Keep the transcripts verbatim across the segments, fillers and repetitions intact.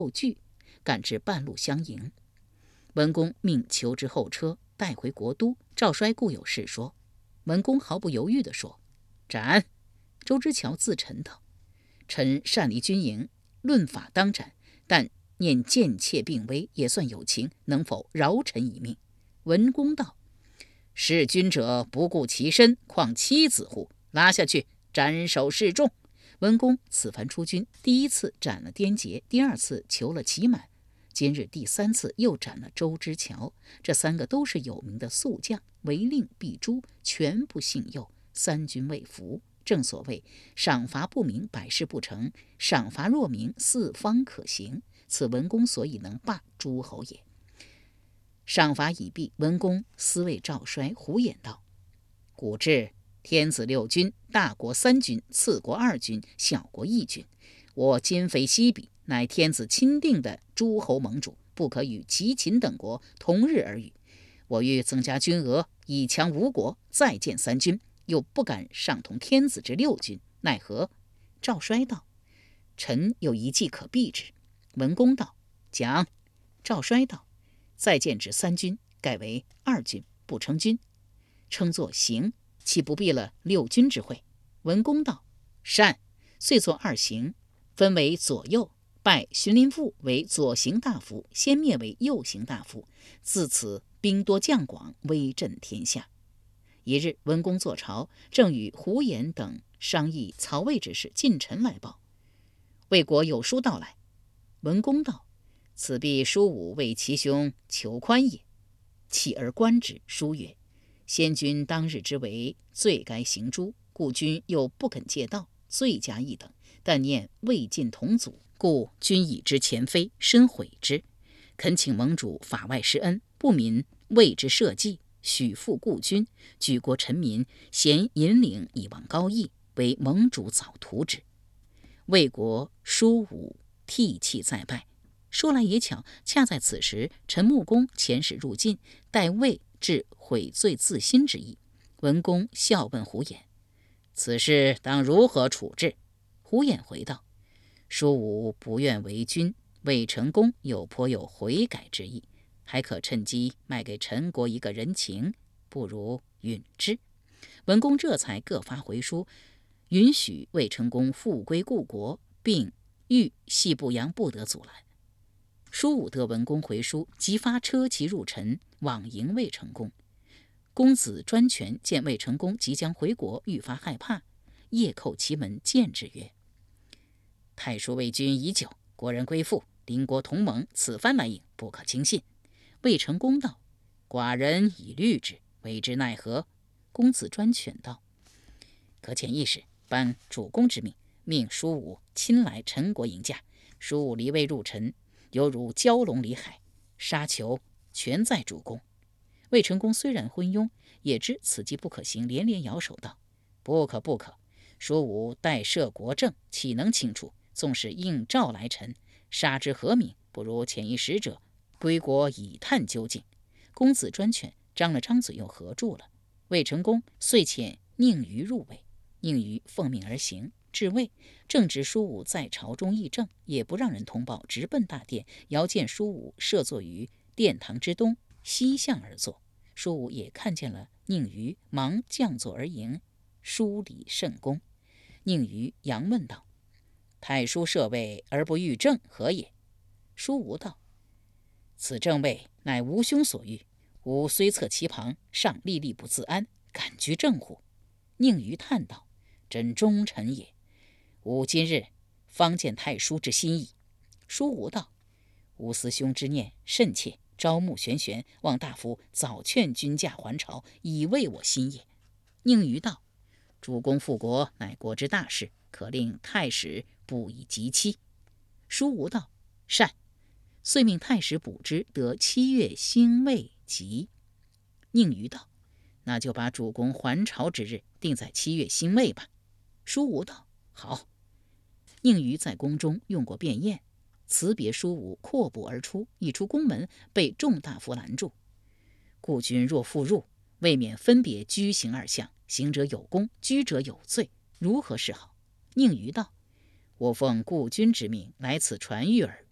具，赶至半路相迎。文公命求之后车，带回国都。赵衰固有事说，文公毫不犹豫地说：“斩！”周之乔自陈道：“臣擅离军营，论法当斩，但念贱妾病危，也算有情，能否饶臣一命？”文公道：“弑君者不顾其身，况妻子乎？拉下去，斩首示众。”文公此番出军，第一次斩了颠杰，第二次囚了祁满，今日第三次又斩了周之乔。这三个都是有名的宿将，违令必诛，全不信诱，三军未服。正所谓赏罚不明，百事不成；赏罚若明，四方可行。此文公所以能罢诸侯也。赏罚已毕，文公思谓赵衰、胡衍道：“古至天子六军，大国三军，次国二军，小国一军。我今非昔比，乃天子钦定的诸侯盟主，不可与齐秦等国同日而语。我欲增加军额，以强吴国，再建三军，又不敢上同天子之六军，奈何？”赵衰道：“臣有一计可避之。”文公道：“讲。”赵衰道：“再建之三军，改为二军，不称军，称作行，岂不避了六军之会？”文公道：“善。”遂作二行，分为左右，拜荀林父为左行大夫，先灭为右行大夫。自此兵多将广，威震天下。一日，文公坐朝，正与胡衍等商议曹魏之事，近臣来报，魏国有书到来。文公道：“此必叔武为其兄求宽也。”起而观之，书曰：“先君当日之为，罪该行诛，故君又不肯借道，罪加一等。但念魏晋同祖，故君以之前非，深悔之。恳请盟主法外施恩，不泯魏之社稷，许复故君，举国臣民，咸引领以望高义，为盟主早图之。”魏国叔武涕泣再拜。说来也巧，恰在此时，陈穆公遣使入晋，待魏至悔罪自新之意。文公笑问胡衍：“此事当如何处置？”胡衍回道：“叔武不愿为君，魏成功又颇有悔改之意，还可趁机卖给陈国一个人情，不如允之。”文公这才各发回书，允许魏成功复归故国，并谕系部阳不得阻拦。叔武得文公回书，即发车骑入陈，往迎魏成功。公子专权见魏成功即将回国，愈发害怕，夜叩其门，见之曰：“太叔为君已久，国人归附，邻国同盟，此番来迎，不可轻信。”魏成功道：“寡人已虑之，为之奈何？”公子专权道：“可遣一使，颁主公之命，命叔武亲来陈国迎驾。叔武离魏入陈，犹如蛟龙离海，杀囚全在主公。”魏成功虽然昏庸，也知此计不可行，连连摇手道：“不可不可！叔武待摄国政，岂能轻出？纵使应召来臣，杀之何名？不如遣一使者归国以探究竟。”公子专权张了张嘴，又合住了。魏成功遂遣宁于入魏，宁于奉命而行，至魏，正值叔武在朝中议政，也不让人通报，直奔大殿，遥见叔武设坐于殿堂之东，西向而坐。叔武也看见了宁于，忙降座而迎，书礼甚恭。宁于佯问道：“太叔设位而不欲政，何也？”叔武道：“此正位乃吾兄所欲，吾虽侧其旁，尚历历不自安，敢居正乎？”宁于叹道：“真忠臣也。吾今日方见太叔之心意。”叔武道：“吾思兄之念甚切，招募玄玄，望大夫早劝君驾还朝，以慰我心也。”宁于道：“主公复国，乃国之大事，可令太史补以吉期。”叔武道：“善。”遂命太史补之，得七月辛未吉。宁于道：“那就把主公还朝之日定在七月辛未吧。”叔武道：“好。”宁于在宫中用过便宴，辞别叔武，阔步而出，一出宫门，被众大夫拦住。“故君若复入，未免分别居行二项，行者有功，居者有罪，如何是好？”宁于道：“我奉故君之命来此传谕尔众，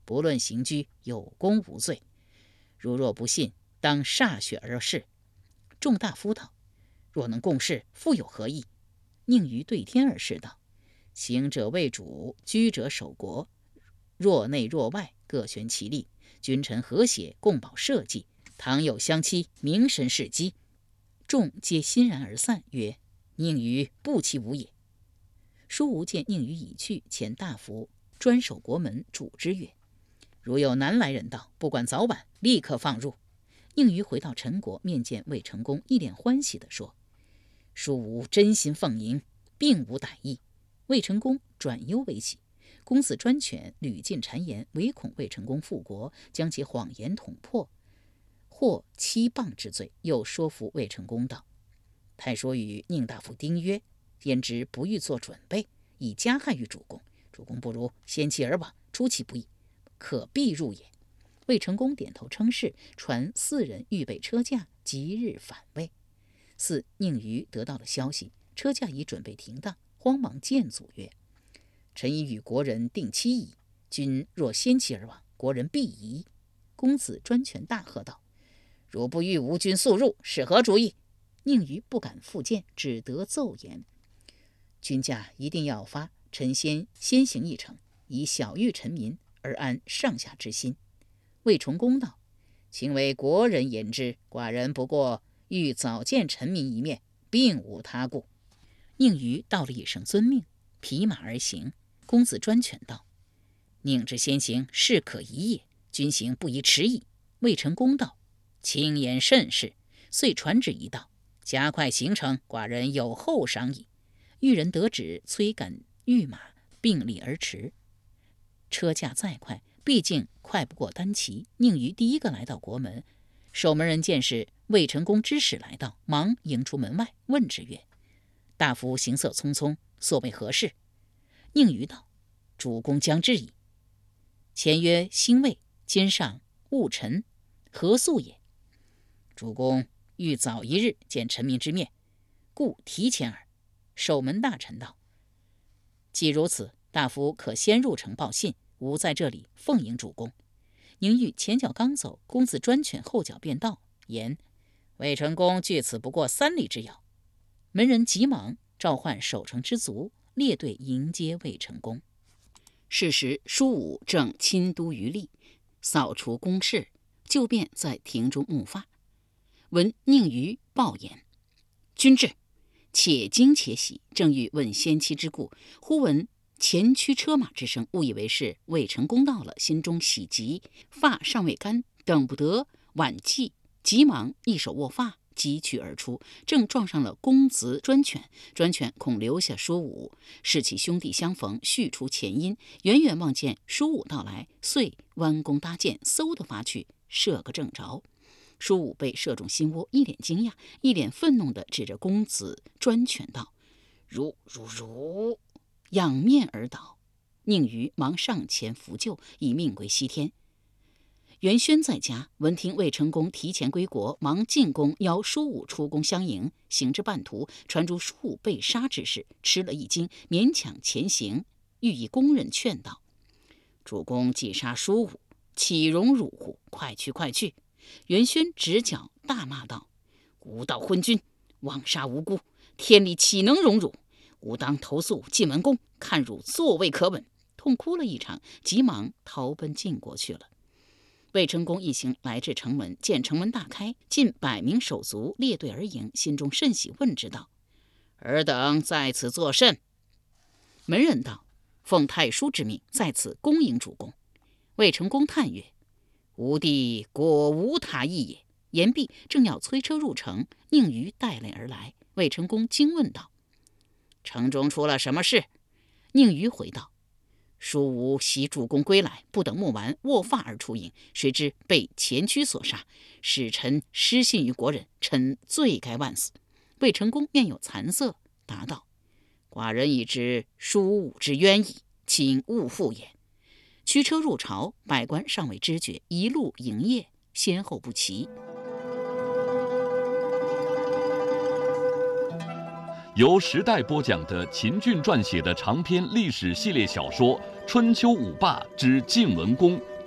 不论刑拘，有功无罪。如若不信，当歃血而视。”众大夫道：“若能共事，复有何益？”宁于对天而视道：“行者为主，居者守国，若内若外，各悬其力，君臣和谐，共保社稷。倘有相欺，民神是机。”众皆欣然而散，曰：“宁于不其无也。”舒无见宁于已去，遣大夫专守国门，嘱之曰：“如有南来人到，不管早晚，立刻放入。”宁于回到陈国，面见魏成功，一脸欢喜地说：“舒无真心奉迎，并无歹意。”魏成功转忧为喜，公子专权屡进谗言，唯恐魏成功复国，将其谎言捅破，获欺谤之罪。又说服魏成功道：“太说与宁大夫丁曰，焉知不欲做准备，以加害于主公。主公不如先其而往，出其不意，可必入也。”魏成功点头称是，传四人预备车驾，即日返魏。四宁于得到了消息，车驾已准备停当，慌忙见阻曰：“臣已与国人定期矣，君若先其而往，国人必疑。”公子专权大喝道：“如不欲吾君速入，是何主意？”宁于不敢复谏，只得奏言：“君驾一定要发，臣先先行一程，以晓谕臣民，而安上下之心。”魏成功道：“请为国人言之，寡人不过欲早见臣民一面，并无他故。”宁于道了一声遵命，匹马而行。公子专权道：“宁之先行，是可疑也，君行不宜迟矣。”魏成功道：“卿言甚是。”遂传旨一道：“加快行程，寡人有后赏矣。”御人得旨，催赶御马，并力而驰。车驾再快，毕竟快不过单骑。宁于第一个来到国门，守门人见是魏成功之使来到，忙迎出门外，问之曰：“大夫行色匆匆，所谓何事？”宁于道：“主公将至矣。前曰兴魏，今上务臣，何速也？主公欲早一日见臣民之面，故提前耳。”守门大臣道：“既如此，大夫可先入城报信，吾在这里奉迎主公。”宁玉前脚刚走，公子专犬后脚便到，言：“魏成功距此不过三里之遥。”门人急忙召唤守城之卒，列队迎接魏成功。是时舒武正亲都于吏，扫除宫室，就便在庭中木发。闻宁于报言：“君至。”且惊且喜，正欲问先妻之故，忽闻前驱车马之声，误以为是魏成功到了，心中喜极，发尚未干，等不得挽髻，急忙一手握发，急驱而出，正撞上了公子专犬。专犬恐留下舒武，视其兄弟相逢，续出前因，远远望见舒武到来，遂弯弓搭箭，嗖的发去，射个正着。舒武被射中心窝，一脸惊讶，一脸愤怒地指着公子专犬道：“如如如！”仰面而倒。宁于忙上前扶救，以命归西天。元轩在家，闻听魏成功提前归国，忙进宫邀舒武出宫相迎。行至半途，传出舒武被杀之事，吃了一惊，勉强前行，欲以宫人劝道：“主公既杀舒武，岂容辱乎？快去快去！”元轩直脚大骂道：“吾道昏君，枉杀无辜，天理岂能容辱？吾当投诉晋文公，看汝作为可稳。”痛哭了一场，急忙逃奔晋国去了。魏成功一行来至城门，见城门大开，近百名手足列队而迎，心中甚喜，问之道：“尔等在此作甚？”门人道：“奉太叔之命，在此恭迎主公。”魏成功叹曰：“吾弟果无他意也。”言毕，正要催车入城，宁于带领而来。魏成功惊问道：“城中出了什么事？”宁于回道：“舒武袭主公归来，不等木完，握发而出营，谁知被前驱所杀，使臣失信于国人，臣罪该万死。”魏成功面有惭色，答道：“寡人已知舒武之冤矣，请勿复言。”驱车入朝，百官尚未知觉，一路营业，先后不齐。 由时代播讲的秦俊撰写的长篇历史系列小说《春秋五霸之晋文公》